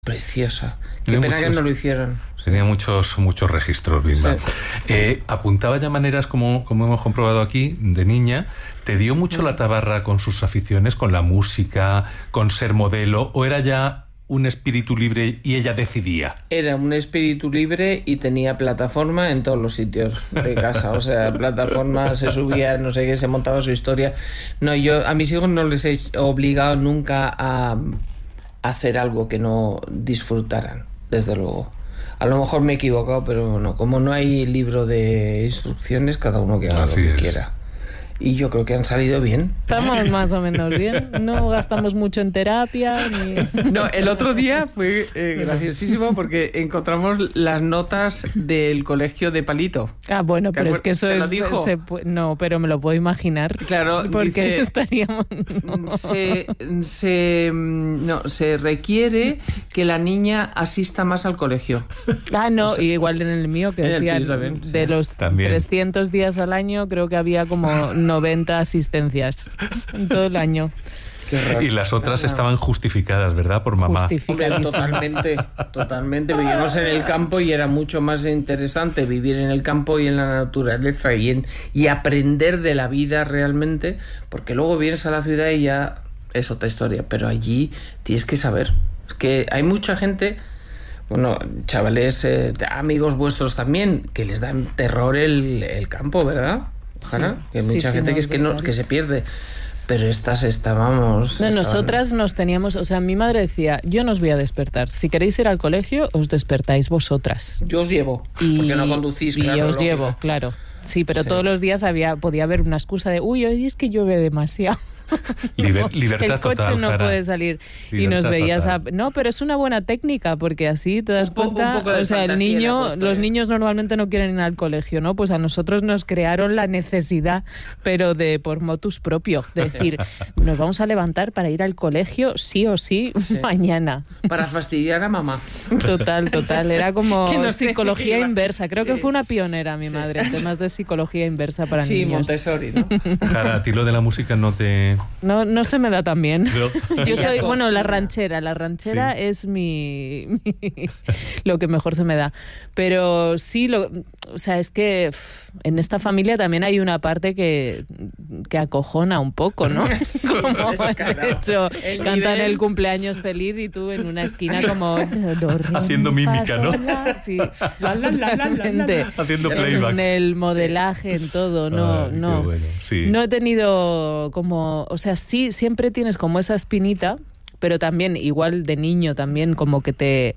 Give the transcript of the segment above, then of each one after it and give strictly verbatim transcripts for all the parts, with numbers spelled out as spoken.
preciosa. Qué Tenía pena muchos, que no lo hicieron. Tenía muchos, muchos registros, Bimba. Sí. Eh, apuntaba ya maneras, como, como hemos comprobado aquí, de niña. ¿Te dio mucho la tabarra con sus aficiones, con la música, con ser modelo, o era ya un espíritu libre y ella decidía? Era un espíritu libre y tenía plataforma en todos los sitios de casa. O sea, plataforma, se subía, no sé qué, se montaba su historia. No, yo a mis hijos no les he obligado nunca a hacer algo que no disfrutaran, desde luego. A lo mejor me he equivocado, pero no, como no hay libro de instrucciones, cada uno que haga Así lo que es. quiera. Y yo creo que han salido bien. Estamos más o menos bien. No gastamos mucho en terapia. Ni... No, el otro día fue eh, graciosísimo porque encontramos las notas del colegio de Palito. Ah, bueno, pero es que eso ¿Te lo es... dijo? Se, no, pero me lo puedo imaginar. Claro, porque dice, estaríamos... No. Se, se, no, se requiere que la niña asista más al colegio. Ah, no, O sea, igual en el mío, que en el decían, tuyo también, sí. de los También. trescientos días al año, creo que había como noventa asistencias en todo el año. Qué raro. Y las otras estaban justificadas, ¿verdad? Por mamá. Hombre, Justificadísimo. totalmente, totalmente. Vivimos en el campo y era mucho más interesante vivir en el campo y en la naturaleza y, en, y aprender de la vida realmente, porque luego vienes a la ciudad y ya es otra historia, pero allí tienes que saber. Es que hay mucha gente, bueno, chavales, eh, amigos vuestros también, que les dan terror el, el campo, ¿verdad? Ojalá, Sí, que hay sí, mucha sí, gente no, que es que no, total. que se pierde. Pero estas estábamos... No, estaban- nosotras nos teníamos, o sea, mi madre decía, yo no os voy a despertar, si queréis ir al colegio, os despertáis vosotras. Yo os llevo, Y, porque no conducís, y claro. os lógico. llevo, claro. Sí, pero Sí. todos los días había podía haber una excusa de, uy, hoy es que llueve demasiado. Liber- libertad el coche total, no Jara. puede salir. Y Libertad nos veías a... total. No, pero es una buena técnica, porque así te das Un po- un cuenta... poco de o sea, el fantasía le ha niño, puesto, los ¿eh? niños normalmente no quieren ir al colegio, ¿no? Pues a nosotros nos crearon la necesidad, pero de por motus propio, de decir, nos vamos a levantar para ir al colegio sí o sí, Sí. mañana. Para fastidiar a mamá. Total, total. Era como Que no sé psicología qué iba. inversa. Creo que Sí. fue una pionera mi Sí. madre en temas de psicología inversa para Sí, niños. Montessori, ¿no? Jara, a ti lo de la música no te... No, no se me da tan bien. No. Yo soy, Ella bueno, la cocina. ranchera. La ranchera Sí. es mi, mi- lo que mejor se me da. Pero sí, lo, o sea, es que pff, en esta familia también hay una parte que, que acojona un poco, ¿no? Sí, Como, descarado. de hecho, El cantan nivel- el cumpleaños feliz y tú en una esquina como... do, re, Haciendo mi, fa, mímica, ¿no? sol, la. Sí, totalmente. Haciendo Pero playback. En el modelaje, en todo, no, Ay, qué no. bueno, sí. No he tenido como, o sea, sí, siempre tienes como esa espinita, pero también, igual de niño también, como que te...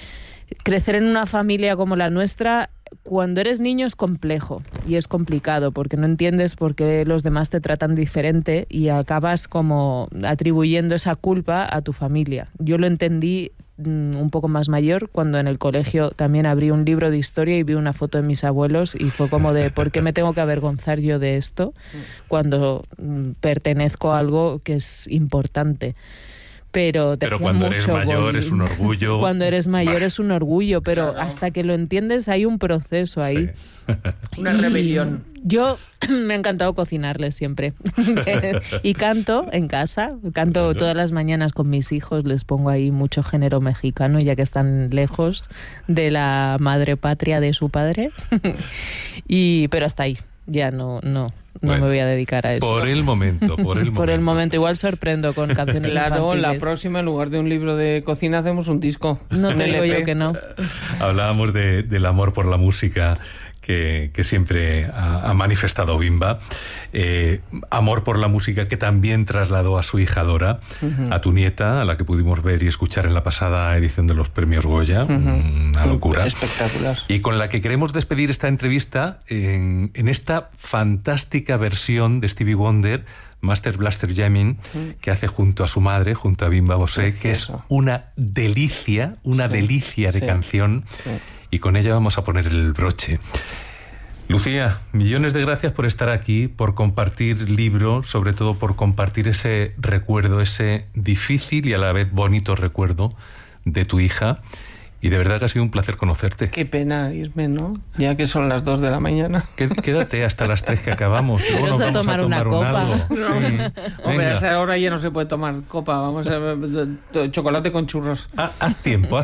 Crecer en una familia como la nuestra, cuando eres niño es complejo y es complicado porque no entiendes por qué los demás te tratan diferente y acabas como atribuyendo esa culpa a tu familia. Yo lo entendí mm, un poco más mayor cuando en el colegio también abrí un libro de historia y vi una foto de mis abuelos y fue como de ¿por qué me tengo que avergonzar yo de esto cuando mm, pertenezco a algo que es importante? Pero, te Pero hacía cuando eres mucho mayor bullying. es un orgullo. Cuando eres mayor Bah. es un orgullo, pero Claro. hasta que lo entiendes hay un proceso ahí. Sí. Una Y rebelión. Yo me ha encantado cocinarles siempre. Y canto en casa, canto todas las mañanas con mis hijos, les pongo ahí mucho género mexicano, ya que están lejos de la madre patria de su padre. Y, pero hasta ahí, ya no, no, no Bueno, me voy a dedicar a eso. Por el momento, por el momento. Por el momento, igual sorprendo con canciones Claro, infantiles. la próxima, en lugar de un libro de cocina, hacemos un disco. No un te digo L P. yo que no. Hablábamos de, del amor por la música que, que siempre ha, ha manifestado Bimba. Eh, amor por la música que también trasladó a su hija Dora, uh-huh. a tu nieta, a la que pudimos ver y escuchar en la pasada edición de los premios Goya. Uh-huh. Una locura. Espectacular. Y con la que queremos despedir esta entrevista en, en esta fantástica versión de Stevie Wonder, Master Blaster Jamming, uh-huh. que hace junto a su madre, junto a Bimba Bosé, que es una delicia, una sí. delicia de sí. canción. Sí. Y con ella vamos a poner el broche. Lucía, millones de gracias por estar aquí, por compartir libro, sobre todo por compartir ese recuerdo, ese difícil y a la vez bonito recuerdo de tu hija. Y de verdad que ha sido un placer conocerte. Qué pena irme, ¿no? Ya que son las dos de la mañana. Quédate hasta las tres que acabamos. Luego nos a vamos tomar a tomar una un copa. algo. No. Sí. Hombre, a esa hora ya no se puede tomar copa. Vamos a chocolate con churros. Ah, haz tiempo, haz